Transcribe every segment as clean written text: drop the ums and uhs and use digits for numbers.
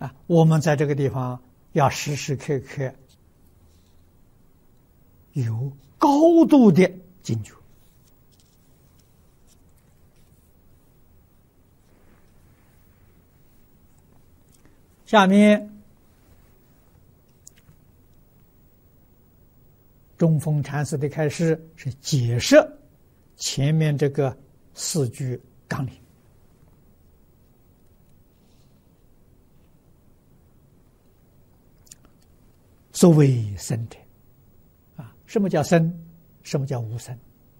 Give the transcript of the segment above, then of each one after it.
我们在这个地方要时时刻刻有高度的警觉。下面中峰禅师的开示是解释前面这个4句纲领。所谓生者，什么叫生？什么叫无生？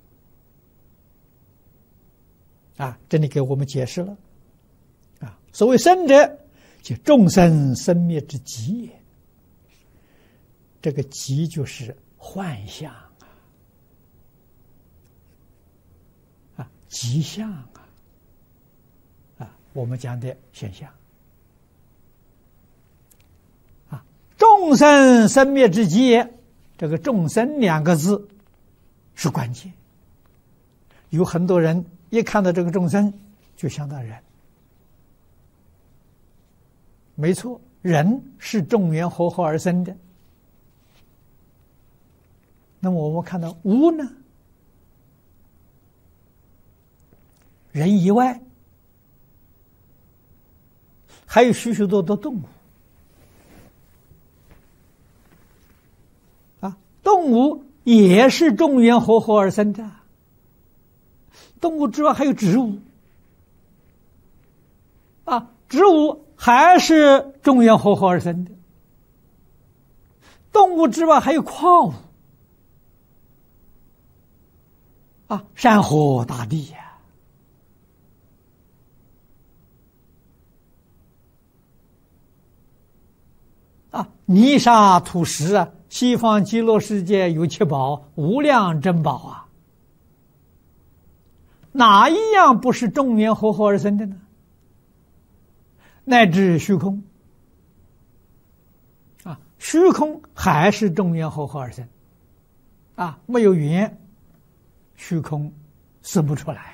这里给我们解释了。所谓生者，即众生生灭之极也。这个极就是幻象极相我们讲的现象。众生生灭之极也，这个众生2个字是关键。有很多人一看到这个众生就想到人，没错，人是众缘和合而生的。那么我们看到无呢？人以外还有许许多多动物动物也是众缘和合而生的。动物之外还有植物植物还是众缘和合而生的。动物之外还有矿物山河大地泥沙土石西方极乐世界有7宝，无量珍宝哪一样不是众缘和合而生的呢？乃至虚空虚空还是众缘和合而生没有缘，虚空生不出来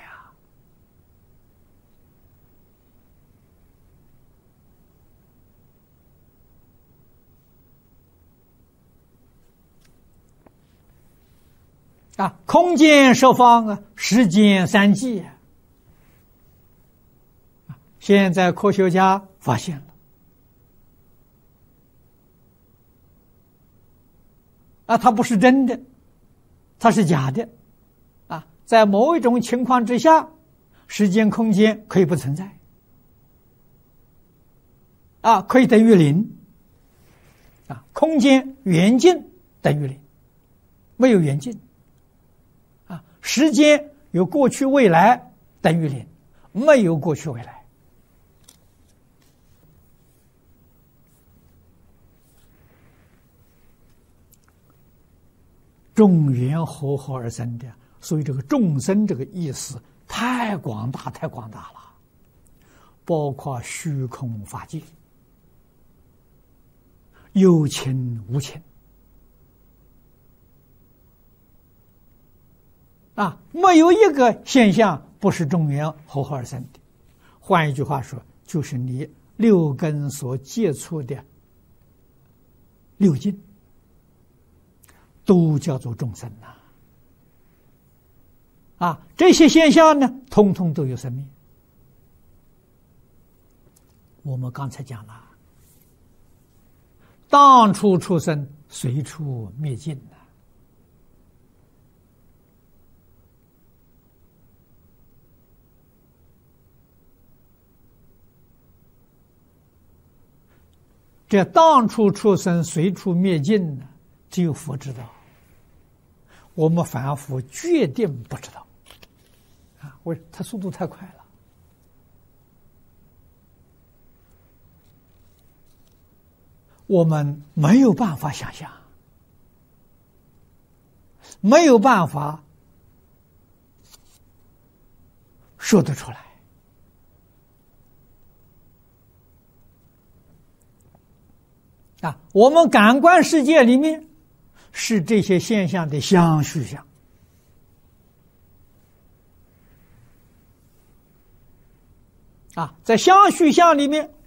空间十方时间3际现在科学家发现了它不是真的，它是假的在某一种情况之下，时间空间可以不存在可以等于0空间远近等于0，没有远近时间有过去未来等于0，没有过去未来众缘和合而生的。所以这个众生这个意思太广大太广大了，包括虚空法界，有情无情没有一个现象不是众缘和合而生的。换一句话说，就是你6根所接触的6境都叫做众生这些现象呢，通通都有生命。我们刚才讲了，当处出生，随处灭尽这当处出生，随处灭尽呢，只有佛知道，我们凡夫决定不知道它速度太快了。我们没有办法想象，没有办法说得出来我们感官世界里面是这些现象的相续相在相续相里面，